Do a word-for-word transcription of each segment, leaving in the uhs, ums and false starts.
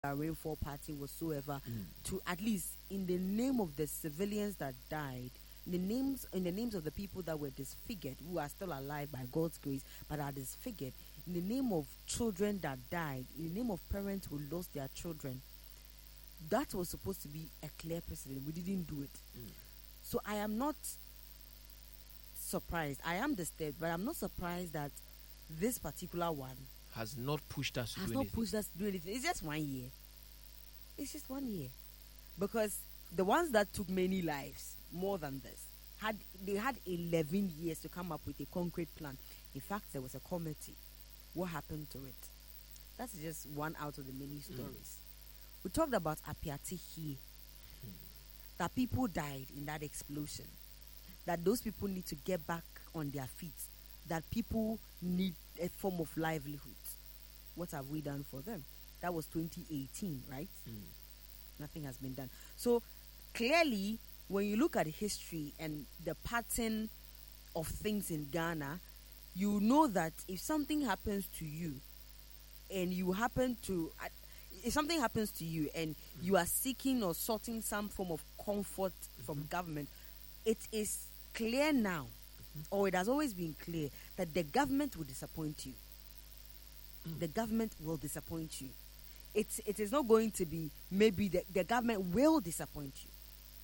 a rainfall party whatsoever, Mm. to at least in the name of the civilians that died, in the names in the names of the people that were disfigured, who are still alive by God's grace, but are disfigured, in the name of children that died, in the name of parents who lost their children. That was supposed to be a clear precedent. We didn't do it. Mm. So I am not surprised. I am disturbed, but I'm not surprised that this particular one Has not pushed us to has do not anything. pushed us to do anything. It's just one year. It's just one year. Because the ones that took many lives, more than this, had they had eleven years to come up with a concrete plan. In fact, there was a committee. What happened to it? That's just one out of the many stories. We talked about Apiati here. That people died in that explosion. That those people need to get back on their feet. That people need a form of livelihood. What have we done for them? That was twenty eighteen, right? Mm. Nothing has been done. So clearly, when you look at history and the pattern of things in Ghana, you know that if something happens to you and you happen to, uh, if something happens to you and mm. you are seeking or sorting some form of comfort mm-hmm. from government, it is clear now, mm-hmm. or it has always been clear, that the government will disappoint you. Mm. The government will disappoint you. It's, it is not going to be maybe the, the government will disappoint you.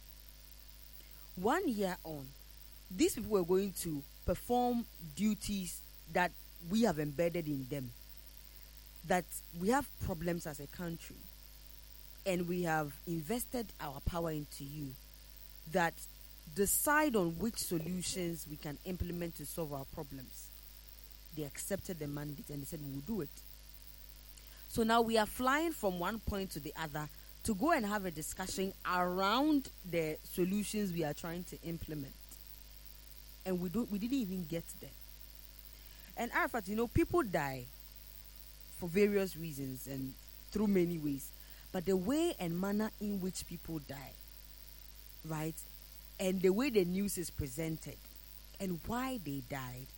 One year on, these people were going to perform duties that we have embedded in them. That we have problems as a country and we have invested our power into you. That decide on which solutions we can implement to solve our problems. They accepted the mandate and they said we will do it. So now we are flying from one point to the other to go and have a discussion around the solutions we are trying to implement. And we don't we didn't even get there. And Arafat, you know, people die for various reasons and through many ways. But the way and manner in which people die, right, and the way the news is presented and why they died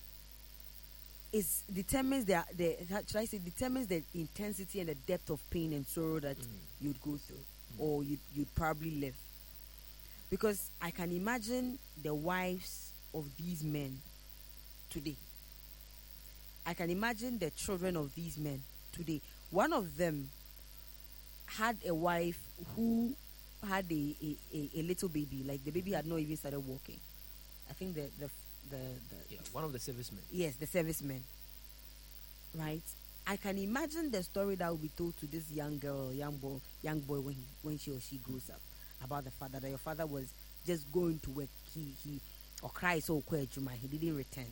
is determines the, the should I say determines the intensity and the depth of pain and sorrow that mm. you'd go through mm. or you'd, you'd probably live. Because I can imagine the wives of these men today. I can imagine the children of these men today. One of them had a wife who had a, a, a, a little baby, like the baby had not even started walking. I think the the the, the yeah, one of the servicemen. Yes, the servicemen. Right? I can imagine the story that will be told to this young girl, young boy, young boy when he, when she or she grows up, about the father, that your father was just going to work. He he or cry so Juma, he didn't return.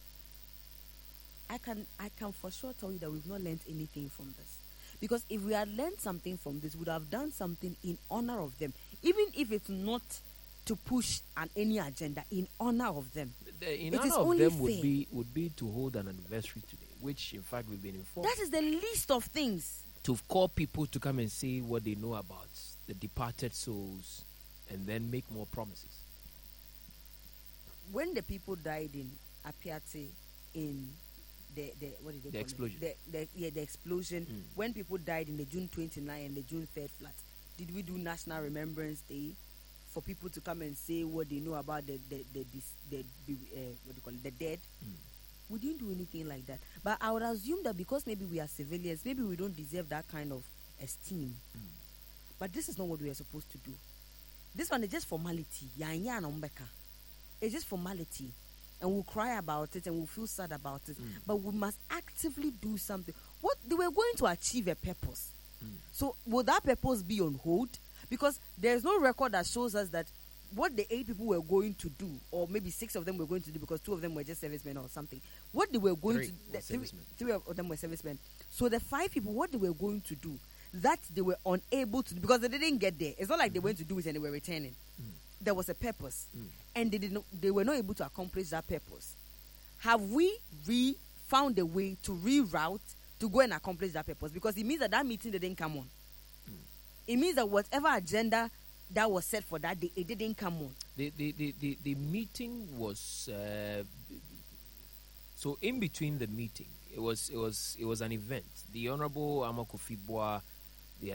I can I can for sure tell you that we've not learned anything from this. Because if we had learned something from this, we would have done something in honor of them. Even if it's not to push an any agenda, in honor of them. The, in it honor is of only them would fair. be would be to hold an anniversary today, which in fact we've been informed. That is the least of things. To call people to come and say what they know about the departed souls and then make more promises. When the people died in Apiati, in the, the what did they the call explosion. it? The, the, yeah, the explosion. Mm. When people died in the June twenty-ninth and the June third flood, did we do National Remembrance Day for people to come and say what they know about the the the, the, the uh, what do you call it, the dead? Mm. We didn't do anything like that. But I would assume that because maybe we are civilians, maybe we don't deserve that kind of esteem. Mm. But this is not what we are supposed to do. This one is just formality. It's just formality. And we'll cry about it and we'll feel sad about it. Mm. But we must actively do something. What they were going to achieve a purpose. Mm. So will that purpose be on hold? Because there's no record that shows us that what the eight people were going to do, or maybe six of them were going to do, because two of them were just servicemen or something. What they were going three to were the, three, servicemen. three of them were servicemen. So the five people, what they were going to do, that they were unable to do because they didn't get there. It's not like mm-hmm. they went to do it and they were returning. Mm. There was a purpose, mm. and they did not, they were not able to accomplish that purpose. Have we re found a way to reroute to go and accomplish that purpose? Because it means that that meeting didn't come on. Mm. It means that whatever agenda that was set for that day, it didn't come on. The the the, the, the meeting was uh, so in between the meeting, it was it was it was an event. The Honorable Amakofi Boa